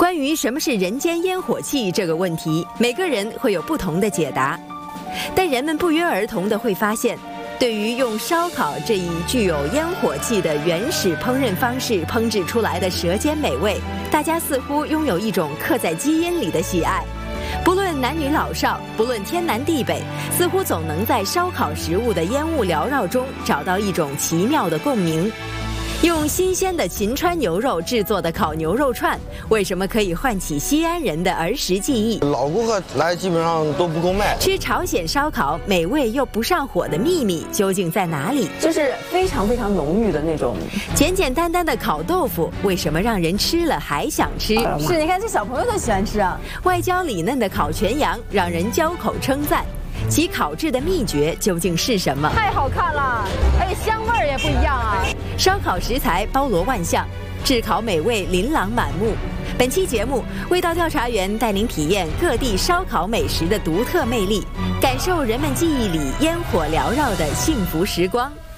关于什么是人间烟火气这个问题，每个人会有不同的解答，但人们不约而同地会发现，对于用烧烤这一具有烟火气的原始烹饪方式烹制出来的舌尖美味，大家似乎拥有一种刻在基因里的喜爱。不论男女老少，不论天南地北，似乎总能在烧烤食物的烟雾缭绕中找到一种奇妙的共鸣。用新鲜的秦川牛肉制作的烤牛肉串，为什么可以唤起西安人的儿时记忆？ 老顾客来基本上都不够卖。 吃朝鲜烧烤美味又不上火的秘密究竟在哪里？ 就是非常非常浓郁的那种。 简简单单的烤豆腐，为什么让人吃了还想吃？ 是，你看这小朋友都喜欢吃啊。 外焦里嫩的烤全羊，让人交口称赞。其烤制的秘诀究竟是什么？ 太好看了，而且香味儿也不一样啊！ 烧烤食材包罗万象，炙烤美味琳琅满目。本期节目，味道调查员带您体验各地烧烤美食的独特魅力，感受人们记忆里烟火缭绕的幸福时光。